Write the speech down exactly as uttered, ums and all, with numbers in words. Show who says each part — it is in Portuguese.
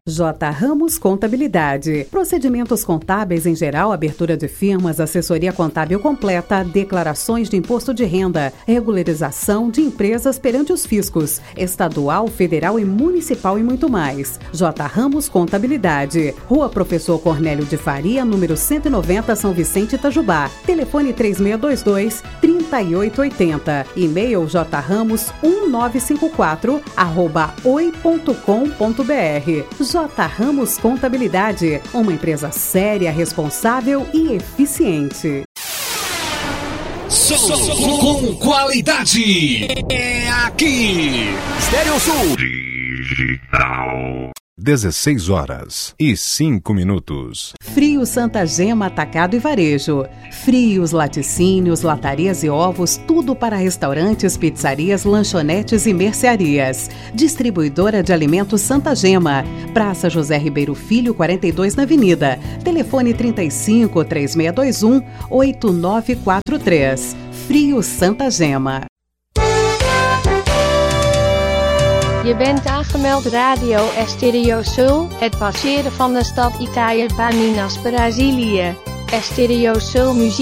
Speaker 1: J. Ramos Contabilidade. Procedimentos contábeis em geral, abertura de firmas, assessoria contábil completa, declarações de imposto de renda, regularização de empresas perante os fiscos, estadual, federal e municipal e muito mais. J. Ramos Contabilidade. Rua Professor Cornélio de Faria, número cento e noventa, São Vicente, Itajubá. Telefone três seis dois dois, três oito oito zero. E-mail jramos um nove cinco quatro arroba oi ponto com ponto br. J. Ramos Contabilidade, uma empresa séria, responsável e eficiente.
Speaker 2: Som com qualidade. É aqui. Estéreo Sul Digital.
Speaker 3: dezesseis horas e cinco minutos.
Speaker 1: Frios Santa Gema Atacado e Varejo. Frios, laticínios, latarias e ovos, tudo para restaurantes, pizzarias, lanchonetes e mercearias. Distribuidora de alimentos Santa Gema. Praça José Ribeiro Filho, quarenta e dois na Avenida. Telefone trinta e cinco, três seis dois um, oito nove quatro três. Frios Santa Gema.
Speaker 4: Je bent aangemeld Radio Estéreo Sul, het passeren van de stad Itaïa Minas Brazilië. Estéreo Sul muziek.